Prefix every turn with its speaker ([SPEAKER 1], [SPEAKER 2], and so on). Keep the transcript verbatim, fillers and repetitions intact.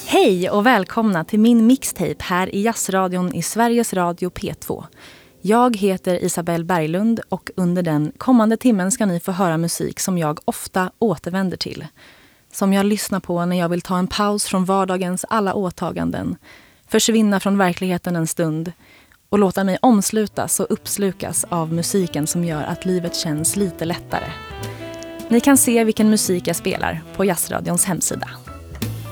[SPEAKER 1] Hej och välkomna till min mixtape här i Jazzradion i Sveriges Radio P två. Jag heter Isabelle Berglund och under den kommande timmen ska ni få höra musik som jag ofta återvänder till. Som jag lyssnar på när jag vill ta en paus från vardagens alla åtaganden, försvinna från verkligheten en stund och låta mig omslutas och uppslukas av musiken som gör att livet känns lite lättare. Ni kan se vilken musik jag spelar på Jazzradions hemsida.